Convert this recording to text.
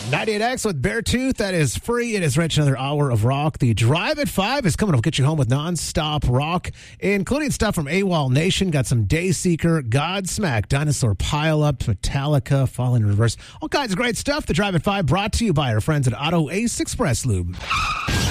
98X with Beartooth. That is free. It is rich. Another hour of rock. The Drive at 5 is coming to get you home with non-stop rock, including stuff from AWOL Nation. Got some Dayseeker, Godsmack, Dinosaur Pile-Up, Metallica, Falling in Reverse. All kinds of great stuff. The Drive at 5 brought to you by our friends at Auto Ace Express Lube.